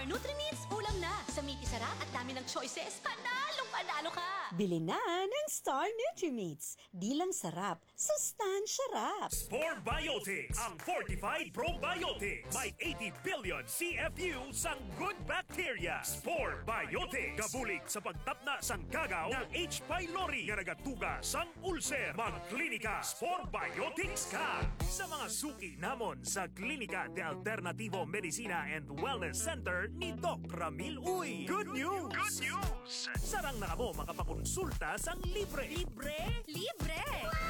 Star Nutri-Meats, ulam na. Sa meaty sarap at dami ng choices, panalong-panalo ka. Bili na ng Star Nutri-Meats. Di lang sarap, sustansya rap. Spore Biotics, ang Fortified Probiotics. May 80 billion CFU sang good bacteria. Spore Biotics, kabulig sa pagtapna sang kagaw ng H. pylori nga nagatuga sang ulcer. Magklinika Spore Biotics ka. Sa mga suki namon sa Klinika de Alternativo Medicina and Wellness Center ni Doc Ramil Uy. Good news! Good news! Sarang na kamo makapakonsulta sang libre. Libre? Libre!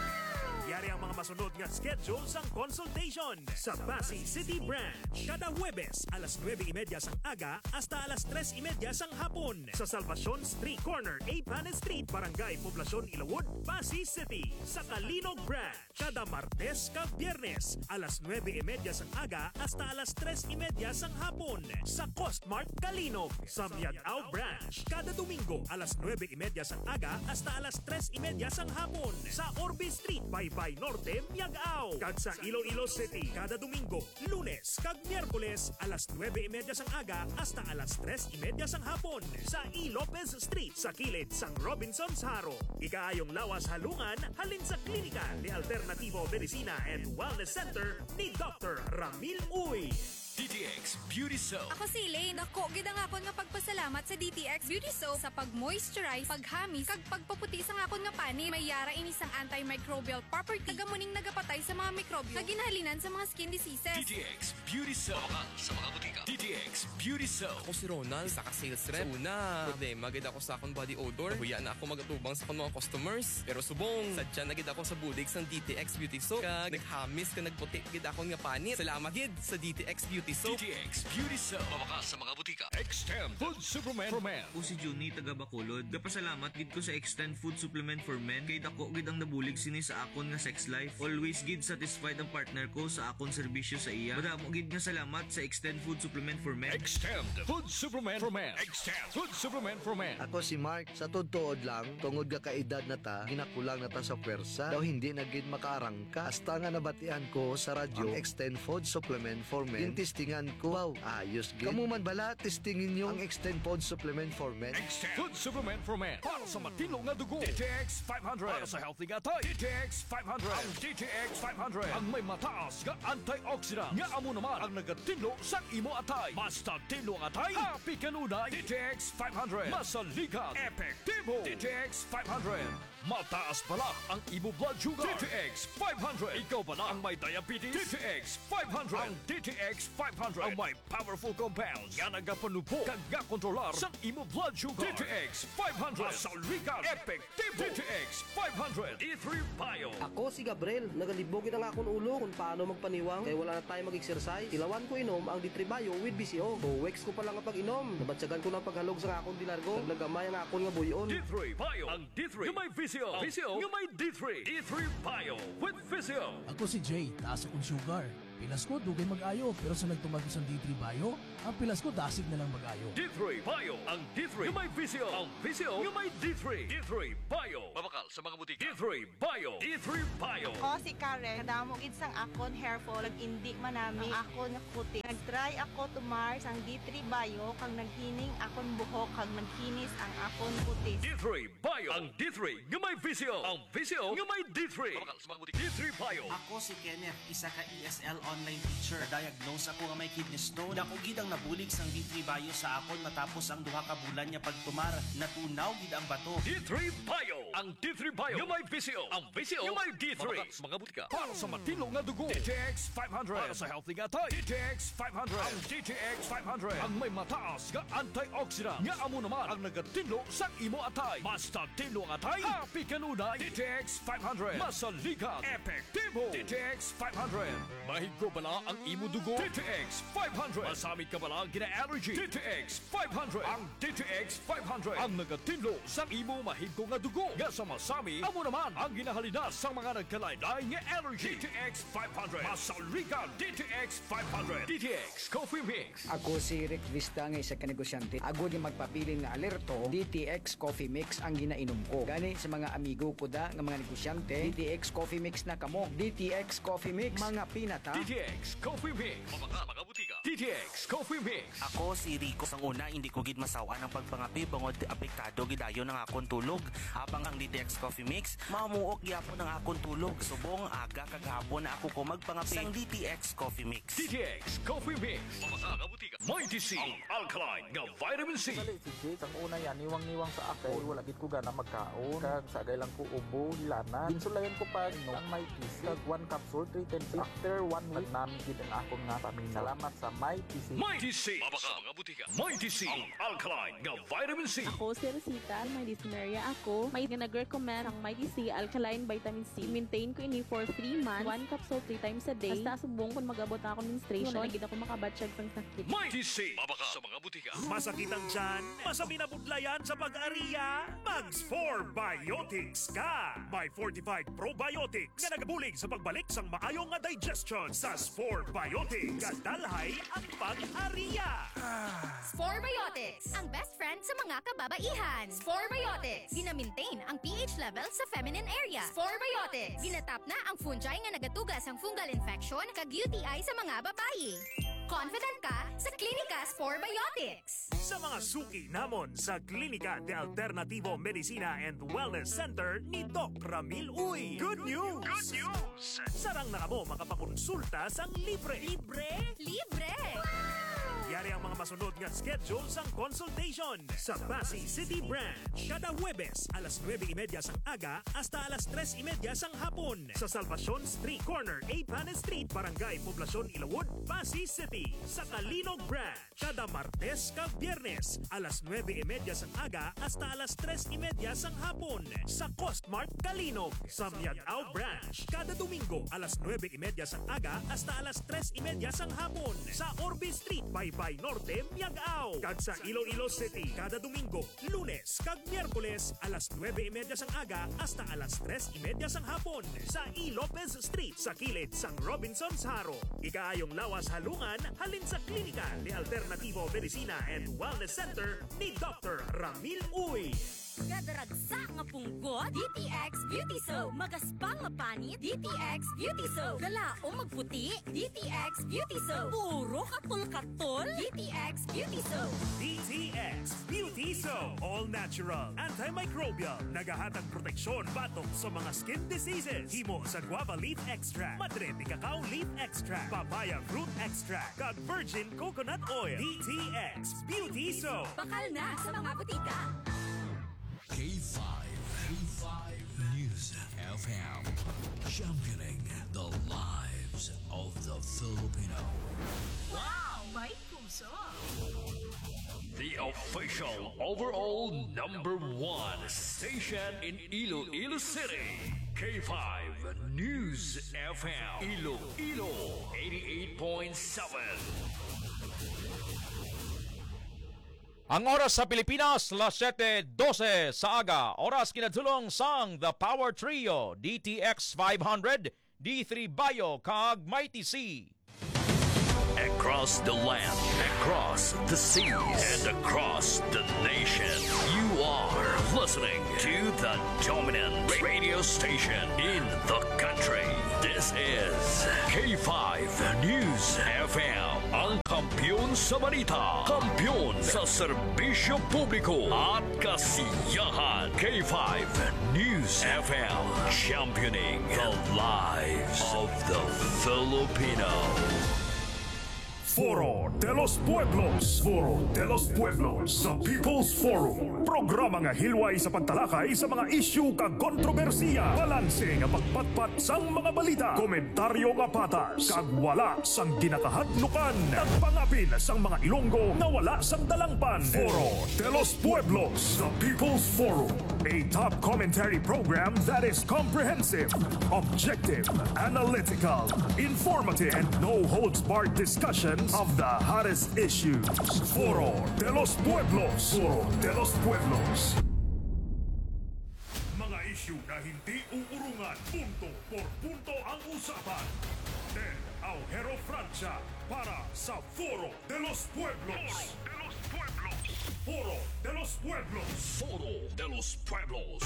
Yari ang mga masunod nga schedule sang consultation sa Pasig City Branch. Kada Huwebes, alas 9:30 sang aga hasta alas 3:30 sang hapon. Sa Salvacion Street Corner, A. Panes Street, Barangay Poblacion, Ilawod, Pasig City. Sa Kalinog Branch, kada Martes kag Biyernes, alas 9:30 sang aga hasta alas 3:30 sang hapon. Sa Costmart, Kalinog. Sa Miagao Branch, kada Domingo, alas 9:30 sang aga hasta alas 3:30 sang hapon. Sa Orbe Street, Baybay Norte, Miagao. Kag sa Iloilo City, kada Domingo, Lunes kag Miyerkules, alas 9:30 sang aga hasta alas 3:30 sang hapon. Sa E. Lopez Street, sa kilid sang Robinson's Haro. Ikaayong lawas halungan, halin sa Klinika de Alternativo Medicina and Wellness Center ni Dr. Ramil Uy. DTX Beauty Soap. Ako si Elaine. Dako, gidang akon nga pagpasalamat sa DTX Beauty Soap sa pag-moisturize, paghamis, kag pagpaputi sa akon nga pani. May yara ini sang antimicrobial property. Tagamuning nagapatay sa mga mikrobyo na ginahalinan sa mga skin diseases. DTX Beauty Soap. Sa mga butika. DTX Beauty Soap. Ako si Ronald, saka sales rep. Una, problema gid ako sa akong body odor. Huya na ako magatubang sa akong mga customers. Pero subong, sadya na gid ako sa budig sang DTX Beauty Soap. Kag naghamis ka nagputi gid akong nga panit. Salamat gid sa DTX Beauty Soap. DTX Beauty Soap. Mabakas sa mga butika. Extend Food Supplement for Men. Ako si Juni taga Bacolod. Gapasalamat gid ko sa Extend Food Supplement for Men kay dako gid ang nabulig sini sa akon nga sex life. Always gid satisfied ang partner ko sa akon serbisyo sa iya. Madamo gid nga salamat sa Extend Food Supplement for Men. Extend Food Supplement for Men. Extend Food Supplement for Men. Ako si Mark, sa tuod lang, tungod ka kaedad na ta, ginakulang na ta sa pwersa, daw hindi na gid makaarangka. Hasta nga nabatian ko sa radyo, ang Extend Food Supplement for Men. Testingan ko, wow, ayos gid. Kamu man bala, testingin nyo ang Extend Food Supplement for Men. Extend Food Supplement for Men. Para sa matino nga dugo. DTX 500. Para sa healthy nga tay. DTX 500. Ang DTX 500. Ang may mataas nga antioxidant. Nga amo naman ang nagatinlo sa imo atay. Basta tinlo ang atay, happy kanunay. DTX 500. Masaligan. Epektibo. DTX 500. Mataas pala ang imo blood sugar. DTX 500. Ikaw pala ang may diabetes. DTX 500. Ang DTX 500 ang may powerful compounds nga nagapanupo kag kontrolar sa imo blood sugar. DTX 500. Masaligan. Epektibo. DTX 500. E3 Bio. Ako si Gabriel, nagalibogin ang akong ulo kung paano magpaniwang kaya wala na tayo mag-exercise. Ilawan ko inom ang D3 Bio with BCO. Buwex ko pa lang ang pag-inom. Nabatsagan ko ng paghalog sa akong dilargo. Naglagamay ang akong nga buyon. D3 Bio. Ang D3 nga may VCO. VCO nga may D3. D3 Bio with VCO. Ako si Jay, taas akong sugar. Pilas ko, dugay mag-ayo. Pero sa nagtumag sa D3 Bio, ang pilas ko, dasig na lang mag-ayo. D3 Bio. Ang D3 nga may VCO. Ang VCO nga may D3. D3 Bio. Mabakal sa mga butika. D3 Bio. D3 Bio. Ako si Karen, kadamo gid sang akon hair fall, nag-indi manami ang akon nga puti. Nag-try ako tumar sang D3 Bio kang naghining akon buhok kag naghinis ang akon puti. D3 Bio. Ang D3 nga may VCO. Ang VCO nga may D3. Mabakal sa mga butika. D3 Bio. Ako si Kenneth, isa ka ESL online teacher. Diagnose ako nga may kidney stone. Dako gid ang nabulig sang D3 Bio sa akon matapos ang duha ka bulan niya pagtumar. Natunaw gid ang bato. D3 Bio. Ang D3 Bio nga may VCO. Ang VCO nga may D3. Mabakal sa mga butika. Para sa matino nga dugo. DTX 500. Para sa healthy nga tay. DTX 500. Ang DTX 500. Ang may mataas nga antioxidant. Nga amo naman ang nagatinlo sa imo atay. Basta tinlo ang atay, happy kanunay. DTX 500. Masaligan. Epektibo. DTX 500. Mahigko bala ang imo dugo. DTX 500. Masamit ka bala gina-allergy. DTX 500. Ang DTX 500. Ang nagatinlo sa imo mahigko nga dugo. nga sa masami, amo naman ang ginahalina sa mga nagkalain-lain nga energy. DTX 500. Masaligan DTX 500. DTX Coffee Mix. Ako si Rick Vista nga isa ka negosyante. Ako di magpapili nga alerto, DTX Coffee Mix ang ginainom ko. Gani sa mga amigo ko da nga mga negosyante, DTX Coffee Mix na kamo. DTX Coffee Mix, mga pinata. DTX Coffee Mix. Mga butika. DTX Coffee Mix. Ako si Rico. Sang una, hindi ko gid masawa ng pagpangapi bangod apektado gidayon ng akong tulog. Habang ang DTX Coffee Mix, mamuok gyapon ng akong tulog. Subong aga kagahapon na ako ko magpangapi sang DTX Coffee Mix. DTX Coffee Mix. Mga butika. Mighty C. Ang alkaline nga vitamin C. Ang una yan, niwang-niwang sa ako. Wala gid ko gana magkaon. Kag sagay lang ko ubo, hilana. Ginsulayan ko pa no ang Mighty C. Kag 1 capsule, 3 times. After 1 week, namin gid ang akong nga pamina. Salamat sa Mighty C. Mighty C. Mga butika. Mighty C. Ang alkaline nga vitamin C. Ako si Rosita, may dysmenorrhea ako. May nag-recommend ang Mighty C Alkaline Vitamin C. Maintain ko ini for 3 months. 1 capsule 3 times a day. Basta subong kung mag-abot ako menstruation. Wala gid ako makabatsyag sang sakit. Mighty C. Mabaka sa mga butika. Masakit ang tiyan, masami na budlayan sa pag-ariya, Mags 4 Biotics ka! May fortified probiotics nga nagabulig sa pagbalik sang maayong nga digestion sa Spore Biotics. Kadalhay ang pag-ariya. Spore Biotics, ang best friend sa mga kababaihan. Spore Biotics, gina-maintain ang pH level sa feminine area. Spore Biotics, ginatap na ang fungi nga nagatugas ang fungal infection kag UTI sa mga babayi. Confident ka sa Klinika Spore Biotics. Sa mga suki namon sa Klinika de Alternativo Medicina and Wellness Center ni Doc Ramil Uy. Good news! Good news! Sarang na kamo makapakonsulta sang libre. Libre? Libre! Yari ang mga masunod nga schedule sang consultation sa Pasay City Branch. Kada Huwebes, alas 9:30 sang aga hasta alas 3:30 sang hapon. Sa Salvacion Street Corner, A. Panes Street, Barangay Poblacion, Ilawod, Pasay City. Sa Kalinog Branch, kada Martes kag Biyernes, alas 9:30 sang aga hasta alas 3:30 sang hapon. Sa Costmart Kalinog. Sa Miagao Branch, kada Domingo, alas 9:30 sang aga hasta alas 3:30 sang hapon. Sa Orbe Street, Baybay Norte, Miagao. Kag sa Iloilo City, kada Domingo, Lunes kag Miyerkules, alas 9:30 sang aga hasta alas 3:30 sang hapon. Sa E. Lopez Street, sa kilid sang Robinson's Haro. Ikaayong lawas halungan, halin sa Klinika de Alternativo Medicina and Wellness Center ni Dr. Ramil Uy. Gadaragsa nga punggot, DTX Beauty Soap. Magaspang nga panit, DTX Beauty Soap. Galaong magputi, DTX Beauty Soap. Puro katol-katol, DTX Beauty Soap. DTX Beauty Soap. All natural, antimicrobial, nagahatag proteksyon batok sa mga skin diseases. Himo sa guava leaf extract, madre de cacao leaf extract, papaya fruit extract, kag virgin coconut oil. DTX Beauty Soap. Bakal na sa mga butika. K5 News FM, championing the lives of the Filipino. Wow, may puso. The official overall #1 station in Iloilo City. K5 News FM. Iloilo 88.7. Ang oras sa Pilipinas, las 7:12 sa aga. Oras kinadulong sang The Power Trio, DTX 500, D3 Bio, kag Mighty C. Across the land, across the seas, and across the nation, you are listening to the dominant radio station in the country. This is K5 News FM, ang kampiyon sa balita, kampiyon sa serbisyo publiko at kasiyahan. K5 News FM, championing the lives of the Filipino. Foro de los Pueblos. Foro de los Pueblos. The People's Forum. Programa nga hilway sa pagtalakay sa mga isyu kag kontrobersiya. Balanse nga pagpatpat sang mga balita. Komentaryo nga patas. Kag wala sang ginakahadlukan. Nagpangapin sang mga Ilonggo na wala sang dalangpan. Foro de los Pueblos. The People's Forum. A top commentary program that is comprehensive, objective, analytical, informative, and no-holds-barred discussion of the hottest issues. Foro de los Pueblos. Foro de los Pueblos. Mga Isyu na hindi uurungan. Punto por punto ang usapan. Ted Aujero Francia para sa Foro de los Pueblos. Foro de los Pueblos. Foro de los Pueblos.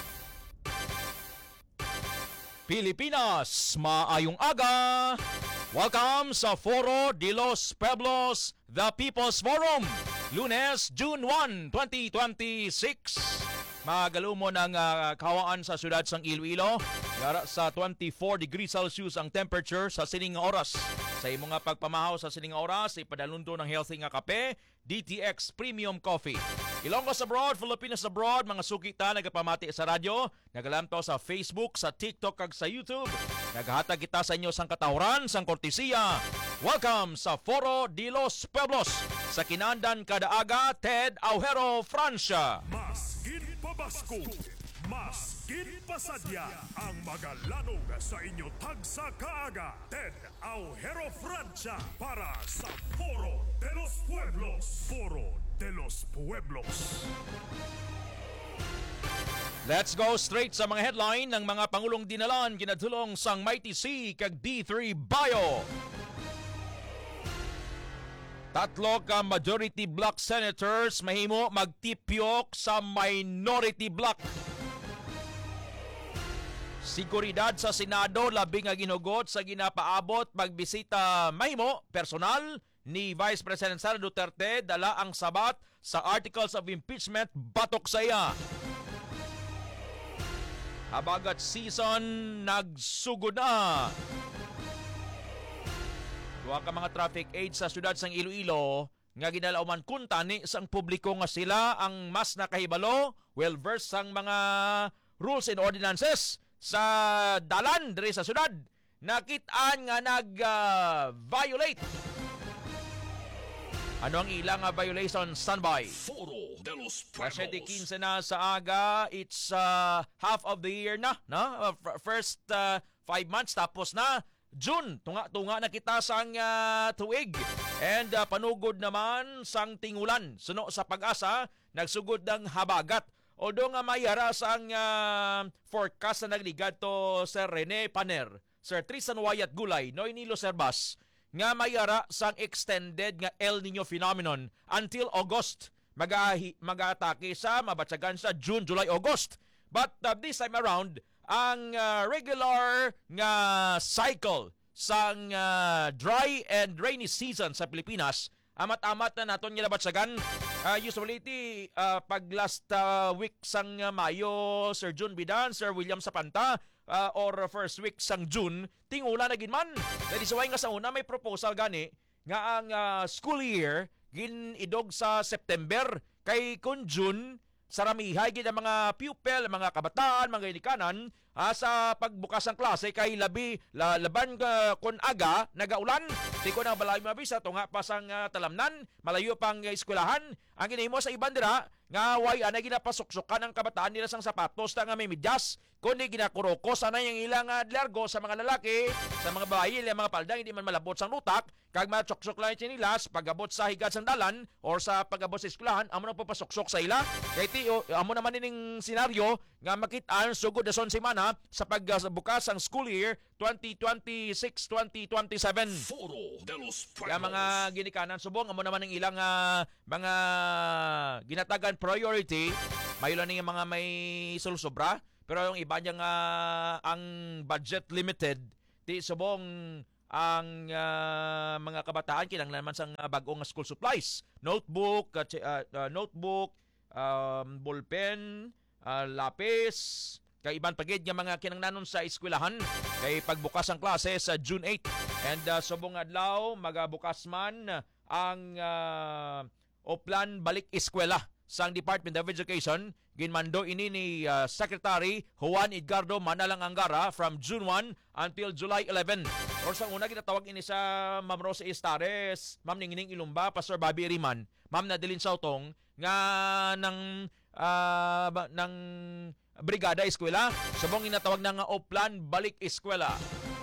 Pilipinas, maayong aga! Welcome sa Foro de los Pueblos, the People's Forum. Lunes, June 1, 2026. Magalumo ng kawaan sa siyudad sang Iloilo. Yara sa 24 degrees Celsius ang temperature sa sining nga oras. Sa imong nga pagpamahaw sa sining nga oras, ipadalunto ng healthy nga kape, DTX Premium Coffee. Ilonggo abroad, Filipinas abroad, mga sukita nagapamati sa radyo, nagalantaw sa Facebook, sa TikTok kag sa YouTube. Naghatag kita sa inyo sang katawran, sang kortesiya. Welcome sa Foro de los Pueblos. Sa kinandan kada aga, Ted Aujero Francia. Mas ginpabasko, mas ginpasadya ang magalanog sa inyo tagsa kaaga. Ted Aujero Francia para sa Foro de los Pueblos. Foro de los Pueblos. Let's go straight sa mga headline ng mga pangulong dinalan ginadulong sang Mighty C kag D3 Bio. Tatlo ka majority block senators mahimo magtipyok sa minority block. Seguridad sa Senado labi nga ginugot sa ginapaabot magbisita mahimo personal ni Vice President Sara Duterte dala ang sabat sa articles of impeachment batok sa iya. Habagat season nagsugod na. Duha ka mga traffic aids sa syudad sang Iloilo nga ginalauman kunta ni sang publiko nga sila ang mas nakahibalo, well-versed sang mga rules and ordinances sa dalan diri sa syudad. Nakit-an nga nag-violate. Ano ang ilang violation? Standby. Foro de los Pueblos. 7:15 na sa aga. It's half of the year na. No? First 5 months tapos na. June, tunga-tunga na kita sang tuig. And panugod naman sang tingulan. Suno sa pag-asa, nagsugod ng habagat. Although nga mayara sang forecast na nagligad to Sir Rene Paner, Sir Tristan Wayat Gulay, Noy Nilo Serbas, nga mayara sang extended nga El Nino phenomenon until August. Mag-atake sa mabatsagan sa June, July, August. But this time around, ang regular nga cycle sang dry and rainy season sa Pilipinas, amat-amat na naton nga nabatsagan. Usually, pag last week sang Mayo, Sir June Bidan, Sir William Sapanta, or first week sang June, tingula na ginman. That is why nga sa una may proposal gani nga ang school year ginidog sa September kay kun June saramihay gid ang mga pupil, mga kabataan, mga inikanan sa pagbukas ng klase kay laban kun aga nagaulan. Di ko na balay mabisa tunga pa sang talamnan, malayo pang eskwelahan. Ang ginahimo sa iban dira nga way ana ginapasuksukan ang kabataan nila sang sapatos nga may medyas kundi ginakurokos ana yung ilang largo sa mga lalaki, sa mga babae, ilang mga palda hindi man malabot sang utak kag matsuksok lang sinilas pagabot sa higad sang dalan or sa pagabot sa eskwelahan amo nang papasuksok sa ila. Kay ti amo naman ning senaryo nga makit-an sugod na son semana sa pagbukas ang school year 2026-2027. Foro de los Pueblos. Kaya mga ginikanan subong amo naman ning ilang mga ginatagan priority, mayo lang mga may sulsobra, pero yung iba niya ang budget limited, di subong ang mga kabataan kinahanglan naman sang bag-ong school supplies, notebook, ballpen, lapis, kay iban pagid nga mga kinahanglanon sa eskwelahan kay pagbukas ang klase sa June 8. And subong adlaw magabukas man ang Oplan Balik Eskwela sang Department of Education. Ginmando ini ni Secretary Juan Edgardo Manalang Angara from June 1 until July 11. Or sa una ginatawag ini sa Ma'am Rosa Estares, Ma'am Ningning Ilumba, Pastor Bobby Riman, Ma'am Nadilin Sautong nga ng Brigada Eskwela. Subong ginatawag na nga Oplan Balik Eskwela.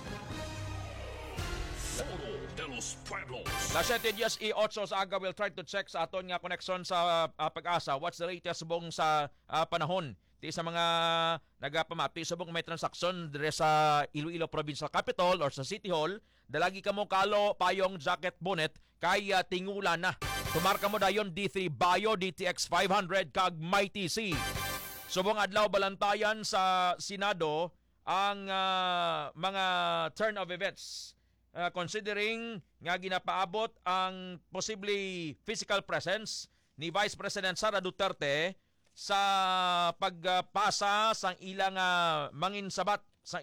Foro de los Pueblos. Las 7:08 sa aga, we'll try to check sa aton nga connection sa pag-asa. What's the latest subong sa panahon Ti sa mga nagapamati subong may transaksyon dire sa Iloilo Provincial Capital or sa City Hall, dalagi ka mo kalo payong jacket bonnet kay tingula na. Tumarka mo dayon D3 Bio DTX 500 kag Mighty C. Subong adlaw balantayan sa Senado ang mga turn of events. Considering nga ginapaabot ang possibly physical presence ni Vice President Sara Duterte sa pagpasa sang ilang manginsabat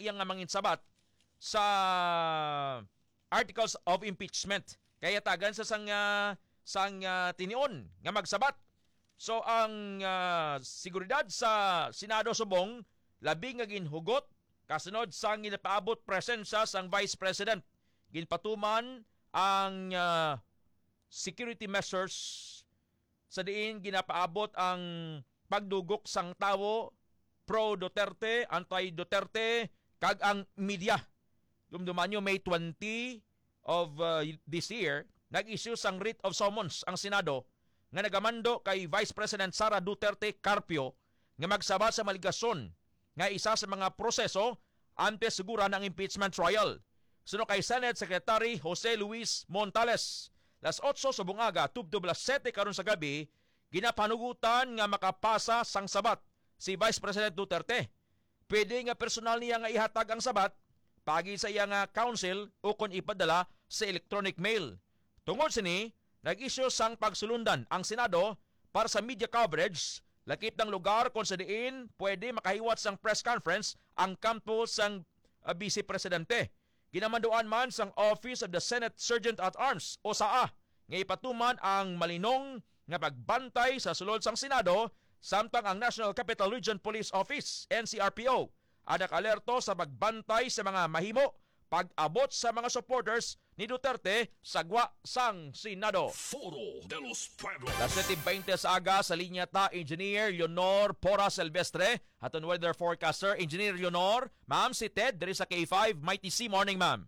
sa articles of impeachment. Kaya tagan sa sang tinion nga magsabat. So ang seguridad sa Senado subong labi nga ginhugot kasunod sang ginapaabot presensya sang Vice President. Ginpatuman ang security measures sa diin ginapaabot ang pagdugok sang tawo pro Duterte, anti Duterte kag ang media. Dumduman nyo May 20 of this year nag-issue sang writ of summons ang Senado nga nagamando kay Vice President Sara Duterte Carpio nga magsaba sa maligasyon nga isa sa mga proseso antes sigura ng impeachment trial. Suno kay Senate Secretary Jose Luis Montales. Las 8 sa bungaga, tubtub las 7 karon sa gabi, ginapanugutan nga makapasa sang sabat si Vice President Duterte. Pwede nga personal niya nga ihatag ang sabat pagi sa iya nga council o kon ipadala sa electronic mail. Tungod sini, nag-issue sang pagsulundan ang Senado para sa media coverage, lakip ng lugar kung sa diin pwede makahiwat sang press conference ang kampo sang Vice Presidente. Ginamanduan man sang Office of the Senate Sergeant at Arms o SAA nga ipatuman ang malinong nga pagbantay sa sulod sang Senado samtang ang National Capital Region Police Office NCRPO adak alerto sa pagbantay sa mga mahimo pag-abot sa mga supporters ni Duterte sa gwa sang Senado. Foro de los Pueblos. Las 7:20 sa aga sa linya ta Engineer Leonor Porras Silvestre aton weather forecaster Engineer Leonor. Ma'am, si Ted diri sa K5 Mighty C. Morning, ma'am.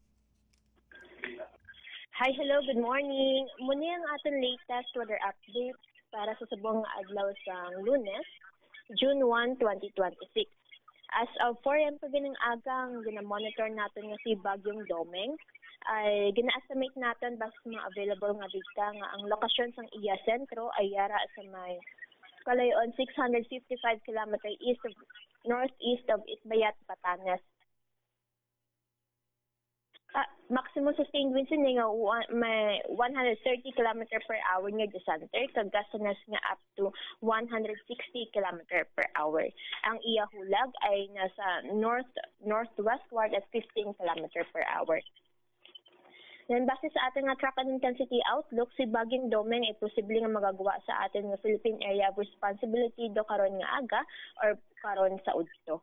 Hi, hello, good morning. Muna ang aton latest weather update para sa subong adlaw sa Lunes, June 1, 2026. As of 4 a.m. paginang agang ginamonitor natin nga si Bagyong Domeng, ay gina-estimate natin basta mga available nga data nga ang lokasyon sang iya sentro ay yara sa may kalayon 655 km northeast of Isbayat, Batanes. Maximum sustained winds nga may 130 km per hour nga the center, kagasanas nga up to 160 km per hour. Ang iya hulag ay nasa northwestward at 15 km per hour. Then, base sa ating track and intensity outlook, si Bagyong Domeng ay posible nga magagawa sa ating Philippine Area of Responsibility do karon nga aga or karon sa udto.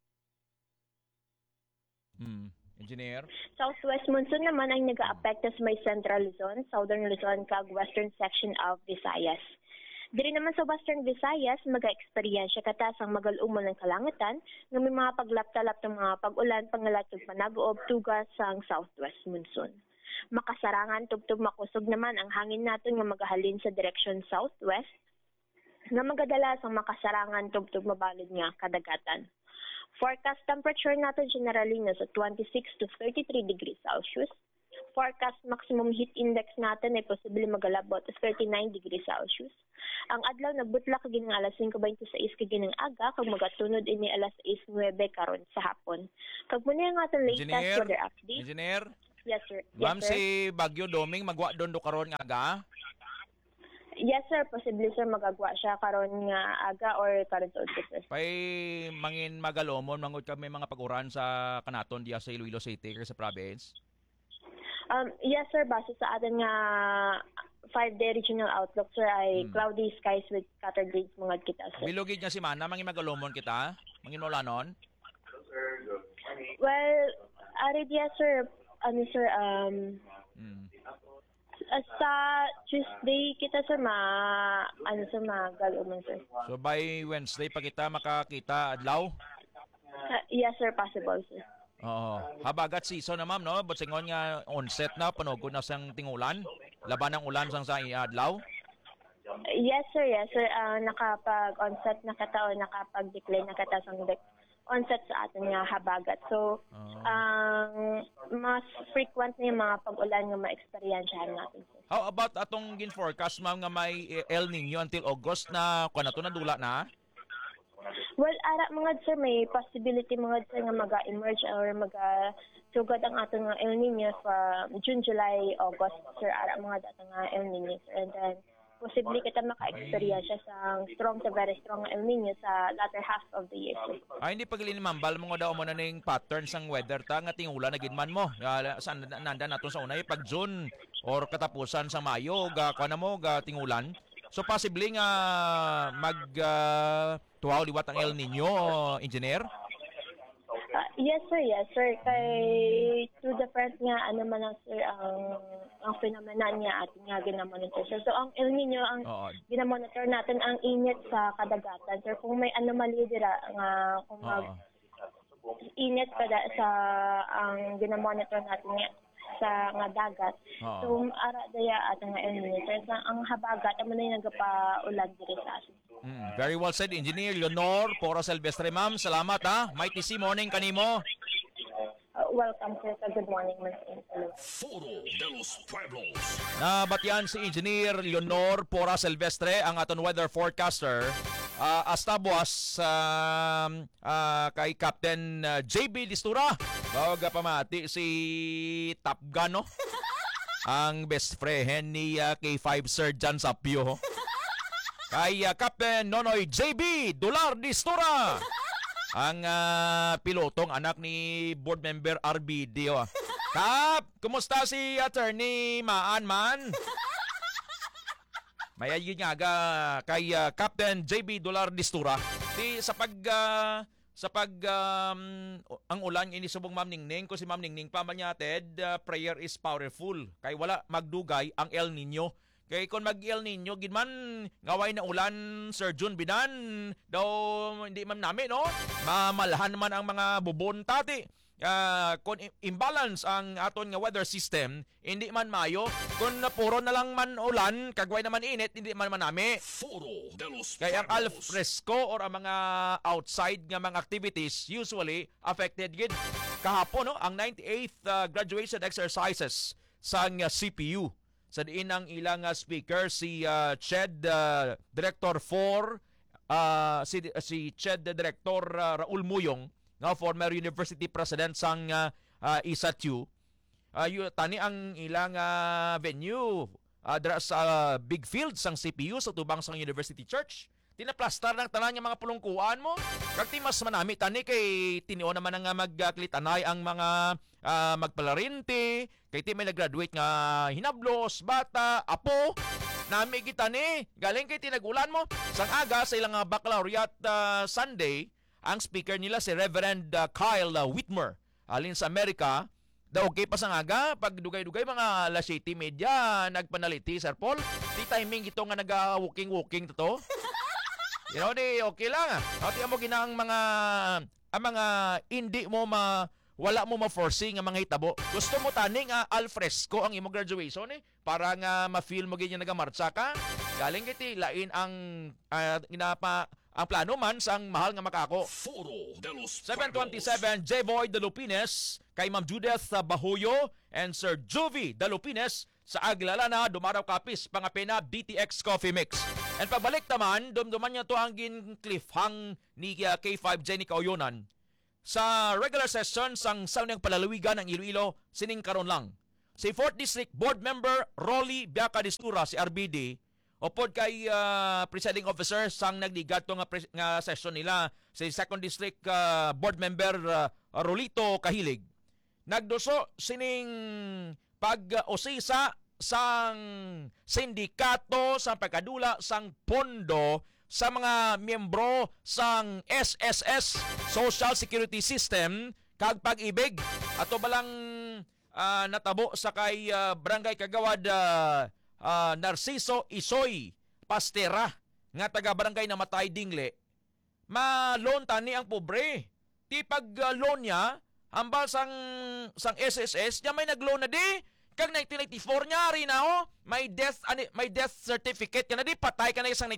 Engineer? Southwest monsoon naman ang nag-aapekto sa may Central Luzon, Southern Luzon kag western section of Visayas. Diri naman sa Western Visayas, maga-eksperyensya kata sang magalumon ng kalangitan nga may mga paglaptalap ng mga pag-ulan pangalatog panag-uob tugas sang Southwest monsoon. Makasarangan tubtub makusog naman ang hangin naton nga magahalin sa direksyon southwest nga magadala sang makasarangan tubtub mabalod nga kadagatan. Forecast temperature natin generally nasa 26 to 33 degrees Celsius. Forecast maximum heat index natin ay posible magalabot sa 39 degrees Celsius. Ang adlaw nagbutla kag ginang alas 5:26 kag ginang aga kag magatunod ini alas 6:09 karon sa hapon. Kag muna ang aton latest weather update. Engineer? Yes, sir. Ma'am, yes, sir. si Bagyo Doming magwa doon do karon nga aga? Yes, sir. Posible, sir, magagawa siya karon nga aga or karon sa udto, sir. Pay mangin magalomon mangod kami mga paguran sa kanaton diya sa Iloilo City sa province. Yes, sir. Base sa atin nga 5-day regional outlook, sir, ay cloudy skies with scattered rains mga kita, sir. Bilogid nga si Mana, mangin magalomon kita? Mangin ulanon? Well, arid yes, sir. Ano, sir, sa Tuesday kita, sir, magalomon, sir. So by Wednesday pa kita makakita adlaw? Yes, sir. Possible, sir. Oo. Habagat season na, ma'am, no? Butingon nga onset na, panugod na sang tingulan. Laban ng ulan sang sa adlaw. Yes, sir. Yes, sir. Nakapag-onset na kata o nakapag-declare na kata sa onset sa atin nga habagat. So, mas frequent na yung mga pag-ulan nga ma-experiensyahan natin, sir. How about atong gin-forecast, ma'am, nga may El Nino until August na kung nato na dula na? Well, ara mga sir, may possibility mga sir nga mag-emerge or sugad ang aton nga El Nino sa June, July, August, sir. Ara mga data nga El Nino, sir. And then, posible kita maka-experience sa strong to very strong El Nino sa latter half of the year. Ay, hindi paglini mambal mo daw mo na ning patterns ang weather ta nga tingula na gidman mo. Saan nanda naton sa unay pag June or katapusan sa Mayo ga kuan mo ga tingulan. So possibly nga tuhaw liwat ang El Nino, engineer? Yes sir. Kay two different nga man ang sir ang phenomena niya ating nga ginamonitor. So ang El Nino ang ginamonitor natin ang init sa kadagatan. Sir, kung may anomaly dira nga kung init kada sa ang ginamonitor natin nga sa nga dagat. So ara daya ating nga El Nino. So ang habagat amo na nagapa-ulan diri sa atin. Very well said, Engineer Leonor Pora Silvestre, ma'am. Salamat ha. Mighty C morning kanimo. Welcome sir. Good morning, Mr. Foro de los Pueblos. Nabatian si Engineer Leonor Pora Silvestre, ang aton weather forecaster. Hasta buwas kay Captain JB Distura. Baga pamati si Top Gun, no? Ang best friend ni K5 Sir Jan Sapio. Kay Captain Nonoy JB Dolar Distura. Ang pilotong anak ni board member RBD. Kap, kumusta si Attorney Maan man? May ayun nga kay Captain JB Dolar Distura. Ang ulan ini subong Ma'am Ningning ko si Ma'am Ningning pamanyated, prayer is powerful. Kay wala magdugay ang El Nino. Kay kung mag-El Nino, ginman ngaway na ulan, Sir Jun Binan, daw hindi man namin, no? Mamalahan naman ang mga bubon tati. Kung imbalance ang aton nga weather system, hindi man mayo. Kung puro na lang man ulan, kagway naman init, hindi man manami. Kaya ang alfresco or ang mga outside nga mga activities usually affected gid. Kahapon, no, ang 98th graduation exercises sa CPU. Sa diin ang ilang speaker si CHED Director 4 si CHED Director Raul Muyong nga former university president sang ISATU. Tani ang ilang venue dira sa big field sang CPU sa tubang sang University Church. Tinaplastar ng tanan nga mga pulungkuan mo. Kagti mas manami tani kay tinio naman nga magklitanay ang mga magpalarinti. Kay ti may nag-graduate nga hinablos, bata, apo. Nami kita ni. Galing kay tinagulan mo. Sang aga sa ilang baccalaureate Sunday, ang speaker nila si Reverend Kyle Whitmer. Alin sa Amerika. Daw okay pa sang aga. Pag dugay-dugay mga La City Media nagpanaliti, Sir Paul. Di timing ito nga nag-walking-walking to. You know, di okay lang. Tingnan mo ginang mga hindi mo wala mo ma-foresee nga mga hitabo. Gusto mo taning alfresco ang imong graduation para nga ma-feel mo ganyan nagamartsa ka. Galing kiti lain ang plano man sang mahal nga makako. 727 J-Boy De Lupines kay Ma'am Judith Bahoyo and Sir Jovi De Lupines sa Aglala na dumaraw kapis pangapena DTX Coffee Mix. And pabalik naman, dumduman niya to ang cliffhang ni K5 Jenny Kauyonan. Sa regular session sang saunang palalawigan ng Iloilo, sining karon lang. Si 4th District Board Member Rolly Biaca Distura, si RBD, upod kay presiding officer sang nagdigat to nga session nila, si 2nd District Board Member Rolito Kahilig. Nagduso sining pag-usisa sang sindikato sa pagkadula sang pondo sa mga miyembro sang SSS Social Security System kag pag-ibig ato balang natabo sa kay Barangay Kagawad Narciso Isoy Pastera nga taga barangay Namatay Dingle. Ma-loan tani ang pobre. Ti pag loan niya hambal sang SSS niya may nag-loan na di Kag 1994 nya rin na may death certificate ka na di patay ka na isang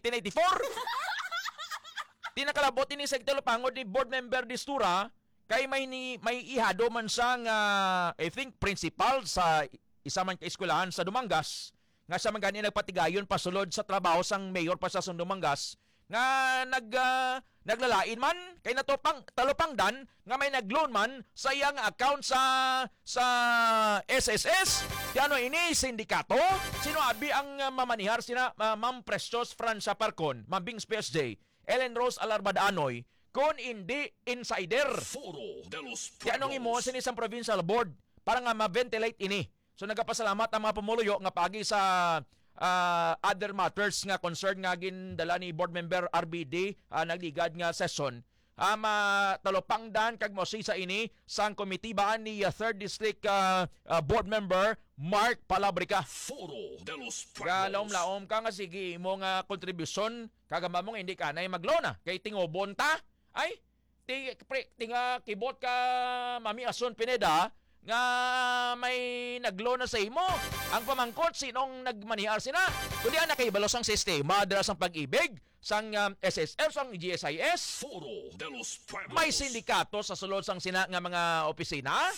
1994. Tinakalabot ini sa pangod ni board member Distura kay may ihado man sang I think principal sa isa man ka eskwelahan sa Dumangas nga sa man gani nagpatigayon pasulod sa trabaho sang mayor pa sa Dumangas nga naglalain man kay talupang dan nga may nagloan man sa iyang account sa SSS. Kano ini sindikato? Sino abi ang mamanihar sina Ma'am Precious Francia Parcon, Ma'am Bings PSJ, Ellen Rose Alarbadanoy, kung hindi insider. Kaya imo sinisang provincial board para nga ma-ventilate ini. So nagapasalamat ang mga pumuluyo nga pagi sa other matters nga concern nga gindala ni board member RBD nagligad nga session. Talopangdan kag mosi sa ini sang komitibaan ni 3rd District board member Mark Palabrica. Laom-laom ka nga sige mo nga kontribusyon kagamba mong hindi ka na maglona kay tingobon ta ay tinga kibot ka Mami Ason Pineda nga may nagloan na sa imo. Ang pamangkot sinong nagmanihar sina. Kundi ang nakahibalos ang sistema dala sang pag-ibig sang SSF sang GSIS. May sindikato sa sulod sang sina nga mga opisina.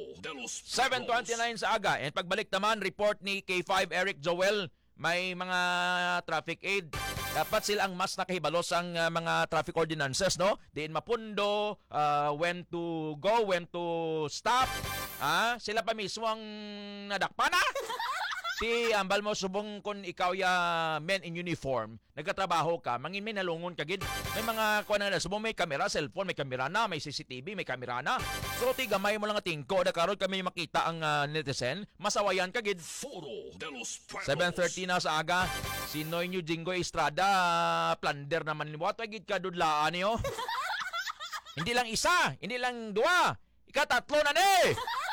7:29 sa aga. And pagbalik naman report ni K5 Eric Joel may mga traffic aid. Dapat sila ang mas nakahibalos ang mga traffic ordinances, no? Diin mapundo, when to go, when to stop. Sila pa mismo ang nadakpana. Ti ambal mo subong kung ikaw ya men in uniform, nagkatrabaho ka, mangin may nalungon ka gid. May mga kuan na subong may kamera, cellphone, may kamera na, may CCTV, may kamera na. So ti gamay mo lang tingko da karon kami makita ang netizen, masawayan ka gid. 7:30 na sa aga. Si Noy New Jingo Estrada, plunder naman ni Wato gid ka dudlaan niyo. Hindi lang isa, hindi lang dua, ikatatlo na ni.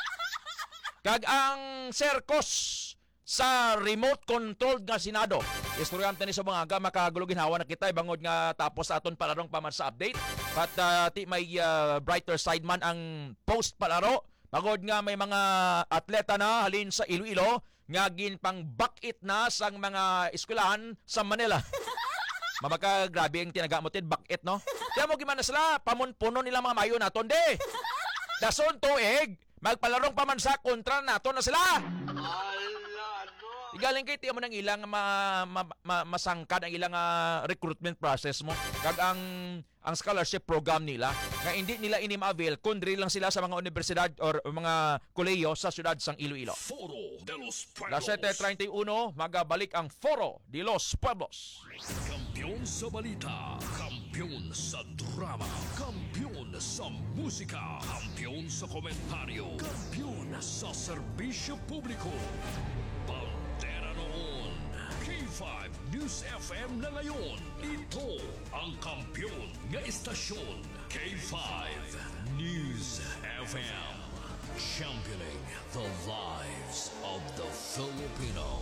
Kag ang Sercos sa remote controlled nga Senado. Istoryante ni sa mga aga makagulugin hawa na kita ibangod nga tapos aton palarong paman sa update. But may brighter side man ang post palaro. Pagod nga may mga atleta na halin sa Iloilo nga ginpang bakit na sang mga eskwelahan sa Manila. Mamaka grabe ang tinagamotin bakit no. Kaya mo gimana sila pamunpuno nila mga mayo naton de. Dason tuig magpalarong paman sa kontra naton na sila. Igaling kay tiya mo ng ilang masangkad ang ilang recruitment process mo. Kag ang scholarship program nila nga hindi nila ini-avail kundi lang sila sa mga universidad or mga kolehiyo sa syudad sang Iloilo. Las 7:31 magabalik ang Foro de los Pueblos. Kampiyon sa balita, kampiyon sa drama, kampiyon sa musika, kampiyon sa komentaryo, kampiyon sa serbisyo publiko. K5 News FM na ngayon. Ito ang kampiyon nga istasyon. K5 News FM. Championing the lives of the Filipino.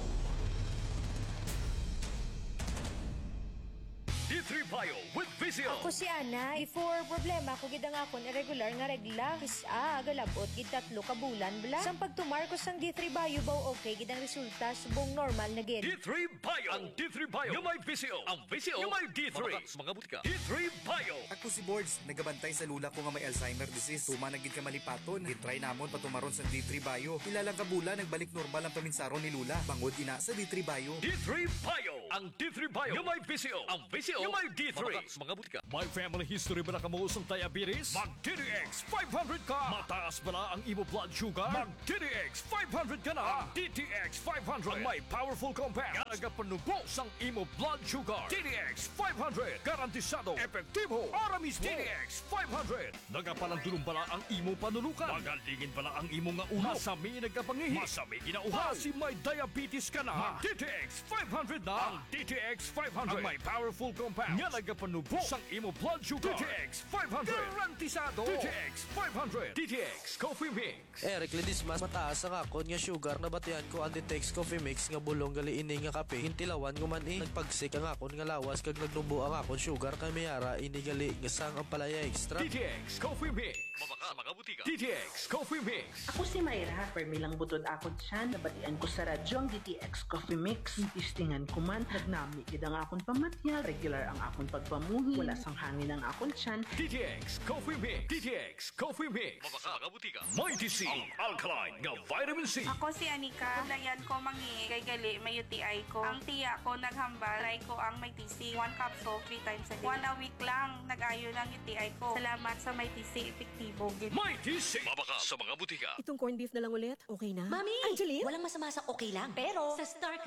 D3 Bio with Vizio. Ako si Ana. Before problema ko gid ang akon irregular nga regla. Kisa galabot gid 3 ka bulan bla. Sang pagtumar ko sang D3 Bio baw okay gid ang resulta subong normal na gid. D3 Bio. Ang D3 Bio. Yung may Vizio. Ang Vizio. Yung may D3. Mga butika. D3 Bio. Ako si Boards. Nagabantay sa lula ko nga may Alzheimer disease. Tuma na gid ka malipaton. Gitry namon patumaron sa D3 Bio. Ilang ka bulan nagbalik normal ang paminsaron ni Lula. Bangod ina sa D3 Bio. D3 Bio. Ang D3 Bio. Yung may Vizio. Ang Vizio. Yung may D3. Mga butika. May family history ba na kamuusong diabetes? Mag-DTX 500 ka. Mataas ba na ang imo blood sugar? Mag-DTX 500 ka na. DTX 500. Ang may powerful compound. Nagapanubos ang imo blood sugar. DTX 500. Garantisado. Epektibo. Ara mismo. DTX 500. Nagapalandulong bala ang imo panulukan. Magalingin bala ang imo nga ulo. Masami nagkapangihi. Masami ginauhaw. Si may diabetes ka na. Mag-DTX 500 na. Ang DTX 500 ang may powerful compound nga nagapanubo sang imo blood sugar. DTX 500 garantisado. DTX 500 DTX Coffee Mix. Eric Ledismas, mataas ang akon nga sugar na batian ko ang DTX Coffee Mix nga bulong gali ini nga kape. Hintilawan ko man nagpagsik ang akon nga lawas kag nagnubo ang akon sugar kay mayara ini gali nga sang ang palaya extra. DTX Coffee Mix. Mabaka sa mga butika. DTX Coffee Mix. Ako si Mayra, permilang butod ako dyan. Nabatian ko sa radyo ang DTX Coffee Mix. Itistingan ko man, nagnami kid ang akon pamatyal. Regular ang akon pagpamuhi. Wala sang hangin ang akon tiyan. DTX Coffee Mix. DTX Coffee Mix. Mabaka sa mga butika. Mighty C. Ang alkaline nga vitamin C. Ako si Anika. Dayan ko mangi kay gali may UTI ko. Ang tiya ko naghambal. Try ko ang may TC. 1 capsule 3 times a day. 1 a week lang nag-ayo ng UTI ko. Salamat sa may TC. Epektibo. Mighty C. Mabaka sa mga butika. Itong corned beef na lang ulit. Okay na? Mami! Angeline? Walang masama sa okay lang. Pero, sa Star